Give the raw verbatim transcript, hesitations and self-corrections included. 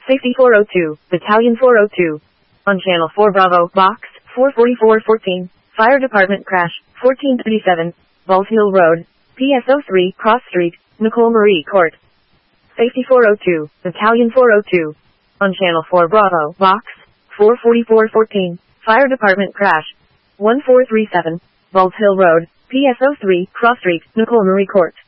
Safety four oh two, Battalion four oh two. On Channel four Bravo, Box, four forty-four fourteen, Fire Department Crash, fourteen thirty-seven, Balls Hill Road, P S oh three, Cross Street, Nicole Marie Court. Safety four oh two, Battalion four oh two. On Channel four Bravo, Box, four forty-four fourteen, Fire Department Crash, one four three seven, Balls Hill Road, P S oh three, Cross Street, Nicole Marie Court.